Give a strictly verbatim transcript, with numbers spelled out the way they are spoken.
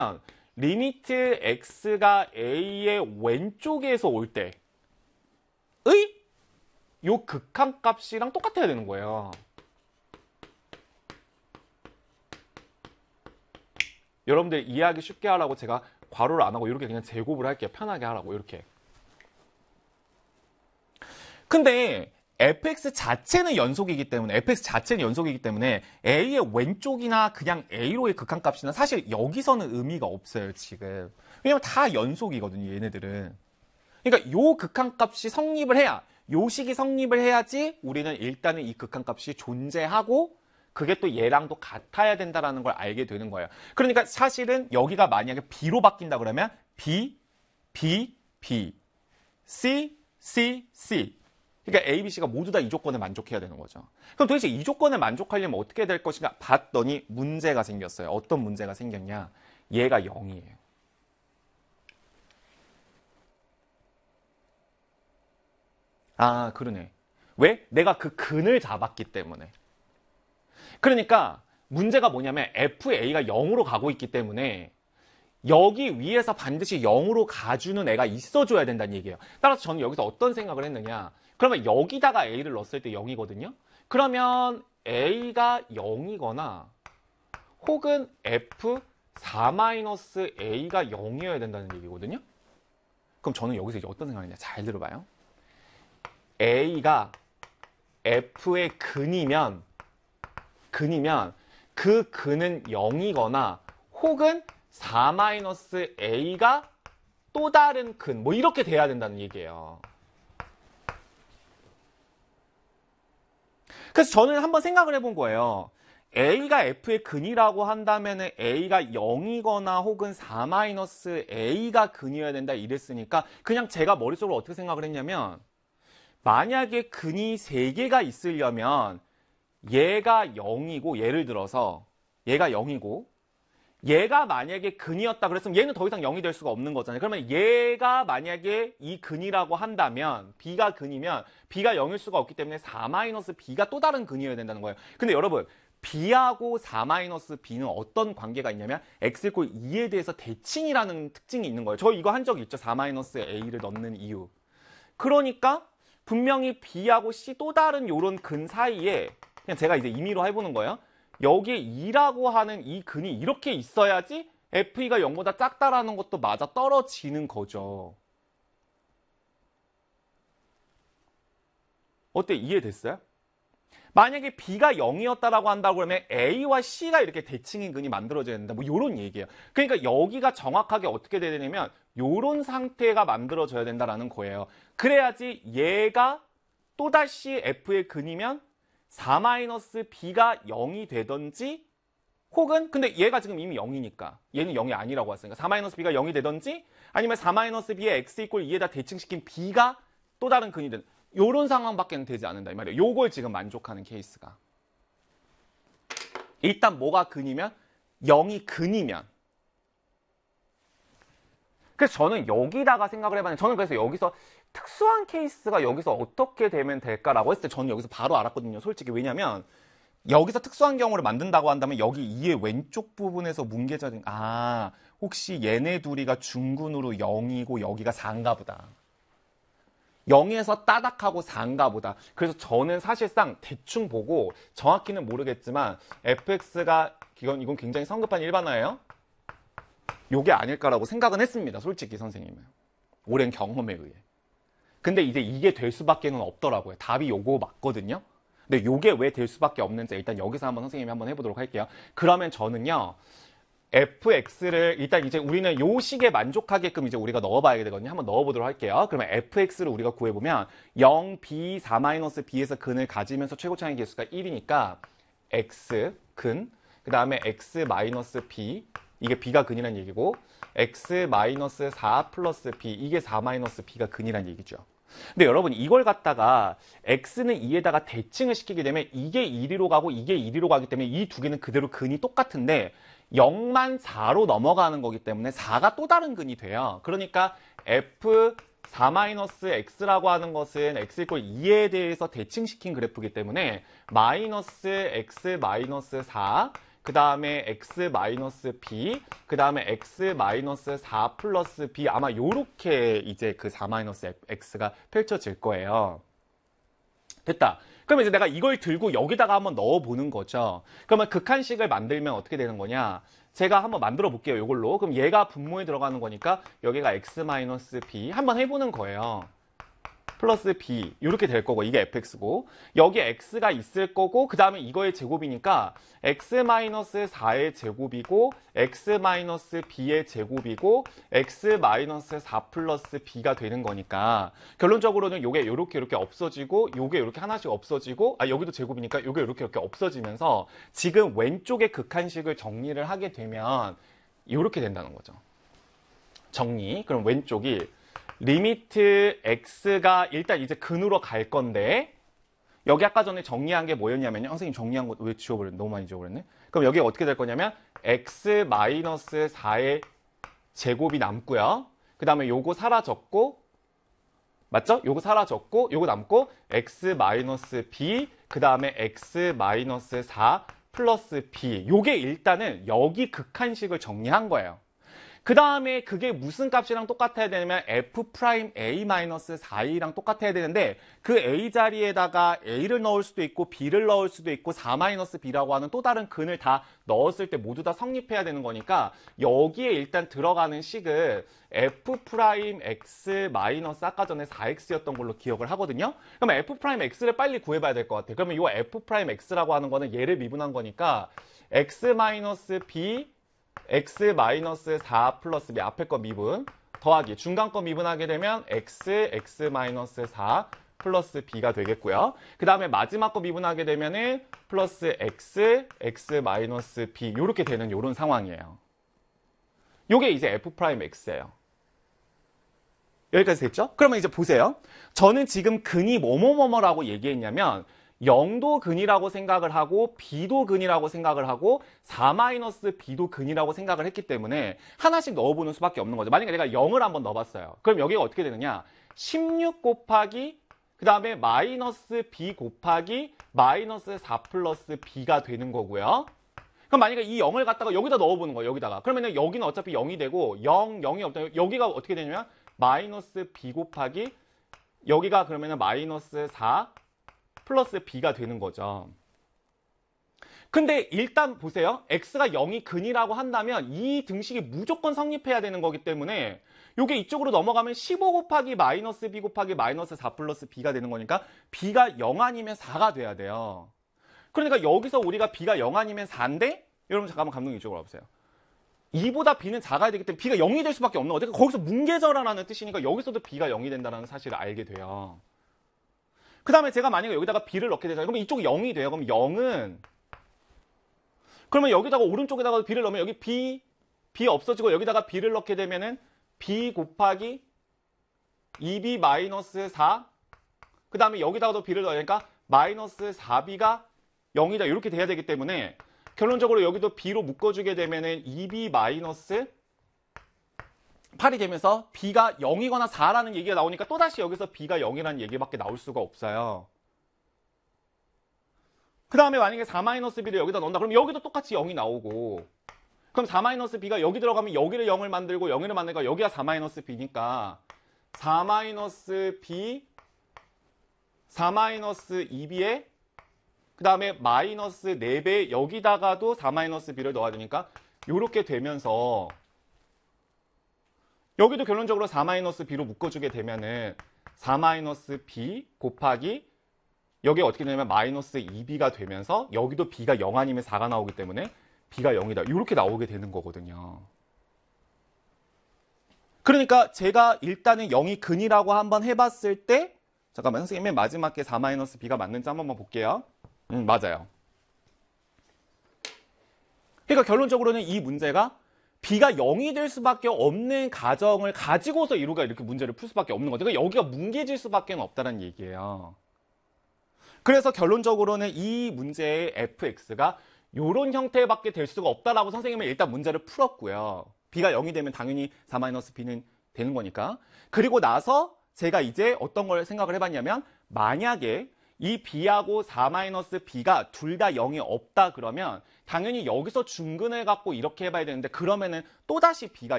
리미트 x가 a의 왼쪽에서 올 때의 요 극한값이랑 똑같아야 되는 거예요. 여러분들 이해하기 쉽게 하라고 제가 괄호를 안 하고 이렇게 그냥 제곱을 할게요. 편하게 하라고 이렇게. 근데 fx 자체는 연속이기 때문에 fx 자체는 연속이기 때문에 a의 왼쪽이나 그냥 a로의 극한값이나 사실 여기서는 의미가 없어요. 지금. 왜냐면 다 연속이거든요. 얘네들은. 그러니까 요 극한값이 성립을 해야 요 식이 성립을 해야지 우리는 일단은 이 극한값이 존재하고 그게 또 얘랑도 같아야 된다는 걸 알게 되는 거예요. 그러니까 사실은 여기가 만약에 b로 바뀐다 그러면 b, b, b, c, c, c. 그러니까 A, B, C가 모두 다 이 조건에 만족해야 되는 거죠. 그럼 도대체 이 조건에 만족하려면 어떻게 될 것인가 봤더니 문제가 생겼어요. 어떤 문제가 생겼냐. 얘가 영이에요. 아, 그러네. 왜? 내가 그 근을 잡았기 때문에. 그러니까 문제가 뭐냐면 에프에이가 영으로 가고 있기 때문에 여기 위에서 반드시 영으로 가주는 애가 있어줘야 된다는 얘기예요. 따라서 저는 여기서 어떤 생각을 했느냐. 그러면 여기다가 A를 넣었을 때 영이거든요. 그러면 A가 영이거나 혹은 에프 사 마이너스 에이가 영이어야 된다는 얘기거든요. 그럼 저는 여기서 이제 어떤 생각을 했냐. 잘 들어봐요. A가 F의 근이면 근이면 그 근은 영이거나 혹은 사 마이너스 에이가 또 다른 근 뭐 이렇게 돼야 된다는 얘기예요. 그래서 저는 한번 생각을 해본 거예요. A가 F의 근이라고 한다면 A가 영이거나 혹은 사 마이너스 에이가 근이어야 된다 이랬으니까 그냥 제가 머릿속으로 어떻게 생각을 했냐면 만약에 근이 세 개가 있으려면 얘가 영이고 예를 들어서 얘가 영이고 얘가 만약에 근이었다 그랬으면 얘는 더 이상 영이 될 수가 없는 거잖아요. 그러면 얘가 만약에 이 근이라고 한다면 B가 근이면 B가 영일 수가 없기 때문에 사 마이너스 B가 또 다른 근이어야 된다는 거예요. 근데 여러분 B하고 사 마이너스 B는 어떤 관계가 있냐면 X 이퀄 이에 대해서 대칭이라는 특징이 있는 거예요. 저 이거 한 적이 있죠. 사 마이너스 A를 넣는 이유. 그러니까 분명히 B하고 C 또 다른 요런 근 사이에 그냥 제가 이제 임의로 해보는 거예요. 여기에 이라고 하는 이 근이 이렇게 있어야지 에프이가 영보다 작다라는 것도 맞아 떨어지는 거죠. 어때? 이해됐어요? 만약에 B가 영이었다라고 한다고 그러면 A와 C가 이렇게 대칭인 근이 만들어져야 된다. 뭐 이런 얘기예요. 그러니까 여기가 정확하게 어떻게 돼야 되냐면 이런 상태가 만들어져야 된다라는 거예요. 그래야지 얘가 또다시 F의 근이면 사 마이너스 B가 영이 되던지 혹은 근데 얘가 지금 이미 영이니까 얘는 영이 아니라고 했으니까 사 마이너스 B가 영이 되던지 아니면 사 마이너스 B의 X 이퀄 이에다 대칭시킨 B가 또 다른 근이 되는 요런 상황밖에는 되지 않는다 이 말이에요. 요걸 지금 만족하는 케이스가. 일단 뭐가 근이면 영이 근이면 그래서 저는 여기다가 생각을 해봤는데 저는 그래서 여기서 특수한 케이스가 여기서 어떻게 되면 될까라고 했을 때 저는 여기서 바로 알았거든요. 솔직히 왜냐면 여기서 특수한 경우를 만든다고 한다면 여기 이의 왼쪽 부분에서 뭉개져진 아 혹시 얘네 둘이가 중근으로 영이고 여기가 사인가 보다. 영에서 따닥하고 사인가 보다. 그래서 저는 사실상 대충 보고 정확히는 모르겠지만 에프엑스가 이건, 이건 굉장히 성급한 일반화예요. 요게 아닐까라고 생각은 했습니다. 솔직히 선생님은. 오랜 경험에 의해. 근데 이제 이게 될 수밖에는 없더라고요. 답이 요거 맞거든요. 근데 요게 왜 될 수밖에 없는지 일단 여기서 한번 선생님이 한번 해보도록 할게요. 그러면 저는요. 에프엑스를 일단 이제 우리는 요 식에 만족하게끔 이제 우리가 넣어봐야 되거든요. 한번 넣어보도록 할게요. 그러면 에프엑스를 우리가 구해보면 영, B, 사 마이너스 B에서 근을 가지면서 최고차의 개수가 일이니까 X, 근, 그 다음에 X 마이너스 B, 이게 B가 근이란 얘기고 X 마이너스 사 플러스 B, 이게 사 마이너스 B가 근이란 얘기죠. 근데 여러분 이걸 갖다가 X는 이에다가 대칭을 시키게 되면 이게 일위로 가고 이게 일위로 가기 때문에 이 두 개는 그대로 근이 똑같은데 영만 사로 넘어가는 거기 때문에 사가 또 다른 근이 돼요. 그러니까 F 사 마이너스 X라고 하는 것은 X 이퀄 이에 대해서 대칭시킨 그래프이기 때문에 마이너스 X 마이너스 사 그 다음에 x-b, 그 다음에 x-사 플러스 b, 아마 요렇게 이제 그 사 마이너스 x가 펼쳐질 거예요. 됐다. 그러면 이제 내가 이걸 들고 여기다가 한번 넣어보는 거죠. 그러면 극한식을 만들면 어떻게 되는 거냐? 제가 한번 만들어 볼게요. 이걸로. 그럼 얘가 분모에 들어가는 거니까 여기가 x-b 한번 해보는 거예요. 플러스 b 이렇게 될 거고 이게 fx고 여기 x가 있을 거고 그 다음에 이거의 제곱이니까 x-사의 제곱이고 x-b의 제곱이고 x-사 플러스 b가 되는 거니까 결론적으로는 요게 요렇게 이렇게 없어지고 요게 이렇게 하나씩 없어지고 아 여기도 제곱이니까 요게 이렇게 이렇게 없어지면서 지금 왼쪽의 극한식을 정리를 하게 되면 이렇게 된다는 거죠. 정리. 그럼 왼쪽이 리미트 x가 일단 이제 근으로 갈 건데 여기 아까 전에 정리한 게 뭐였냐면요. 선생님 정리한 거 왜 지워버렸네. 너무 많이 지워버렸네. 그럼 여기 어떻게 될 거냐면 x-사의 제곱이 남고요. 그 다음에 요거 사라졌고 맞죠? 요거 사라졌고 요거 남고 x-b 그 다음에 x-사 플러스 b 요게 일단은 여기 극한식을 정리한 거예요. 그 다음에 그게 무슨 값이랑 똑같아야 되냐면 f'A-사이랑 똑같아야 되는데 그 A 자리에다가 A를 넣을 수도 있고 B를 넣을 수도 있고 사 마이너스 B라고 하는 또 다른 근을 다 넣었을 때 모두 다 성립해야 되는 거니까 여기에 일단 들어가는 식을 f'X 마이너스 아까 전에 사 엑스였던 걸로 기억을 하거든요. 그러면 f'X를 빨리 구해봐야 될 것 같아요. 그러면 이 f'X라고 하는 거는 얘를 미분한 거니까 x-b x-사 플러스 b 앞에 거 미분 더하기 중간 거 미분하게 되면 x, x-사 플러스 b가 되겠고요. 그 다음에 마지막 거 미분하게 되면은 플러스 x, x-b 이렇게 되는 이런 상황이에요. 요게 이제 f'x예요. 여기까지 됐죠? 그러면 이제 보세요. 저는 지금 근이 뭐뭐뭐뭐라고 얘기했냐면 영도 근이라고 생각을 하고 b도 근이라고 생각을 하고 사 마이너스 b도 근이라고 생각을 했기 때문에 하나씩 넣어보는 수밖에 없는 거죠. 만약에 내가 영을 한번 넣어봤어요. 그럼 여기가 어떻게 되느냐? 십육 곱하기 그 다음에 마이너스 b 곱하기 마이너스 사 플러스 b가 되는 거고요. 그럼 만약에 이 영을 갖다가 여기다 넣어보는 거예요. 여기다가. 그러면 여기는 어차피 영이 되고 영, 영이 없다. 여기가 어떻게 되냐면 마이너스 b 곱하기 여기가 그러면 마이너스 사 플러스 b가 되는 거죠. 근데 일단 보세요. x가 영이 근이라고 한다면 이 등식이 무조건 성립해야 되는 거기 때문에 이게 이쪽으로 넘어가면 십오 곱하기 마이너스 b 곱하기 마이너스 사 플러스 b가 되는 거니까 b가 영 아니면 사가 돼야 돼요. 그러니까 여기서 우리가 b가 영 아니면 사인데 여러분 잠깐만 감독님 이쪽으로 와보세요. 이보다 b는 작아야 되기 때문에 b가 영이 될 수밖에 없는 거죠. 그러니까 거기서 뭉개져라라는 뜻이니까 여기서도 b가 영이 된다는 사실을 알게 돼요. 그 다음에 제가 만약에 여기다가 b를 넣게 되잖아요. 그러면 이쪽이 영이 돼요. 그럼 영은 그러면 여기다가 오른쪽에다가 b를 넣으면 여기 b, b 없어지고 여기다가 b를 넣게 되면은 b 곱하기 이 비 마이너스 사 그 다음에 여기다가도 b를 넣으니까 마이너스 사 비가 영이다 이렇게 돼야 되기 때문에 결론적으로 여기도 b로 묶어주게 되면은 이 비 마이너스 팔이 되면서 b가 영이거나 사라는 얘기가 나오니까 또다시 여기서 b가 영이라는 얘기밖에 나올 수가 없어요. 그 다음에 만약에 사 마이너스 b를 여기다 넣는다 그러면 여기도 똑같이 영이 나오고 그럼 사 마이너스 b가 여기 들어가면 여기를 영을 만들고 영을 만들니까 여기가 사 마이너스 b니까 사 마이너스 b 사 마이너스 이 비에 그 다음에 마이너스 네 배 여기다가도 사 마이너스 b를 넣어야 되니까 이렇게 되면서 여기도 결론적으로 사 마이너스 b로 묶어주게 되면은 사 마이너스 b 곱하기 여기가 어떻게 되냐면 마이너스 이 비가 되면서 여기도 b가 영 아니면 사가 나오기 때문에 b가 영이다. 이렇게 나오게 되는 거거든요. 그러니까 제가 일단은 영이 근이라고 한번 해봤을 때 잠깐만 선생님 맨 마지막에 사 마이너스 b가 맞는지 한 번만 볼게요. 음 맞아요. 그러니까 결론적으로는 이 문제가 b가 영이 될 수밖에 없는 가정을 가지고서 이루가 이렇게 문제를 풀 수밖에 없는 거죠. 그러니까 여기가 뭉개질 수밖에 없다는 얘기예요. 그래서 결론적으로는 이 문제의 fx가 이런 형태밖에 될 수가 없다라고 선생님은 일단 문제를 풀었고요. b가 영이 되면 당연히 사 마이너스 b는 되는 거니까. 그리고 나서 제가 이제 어떤 걸 생각을 해봤냐면 만약에 이 b하고 사 마이너스 b가 둘 다 영이 없다 그러면 당연히 여기서 중근을 갖고 이렇게 해봐야 되는데 그러면은 또다시 b가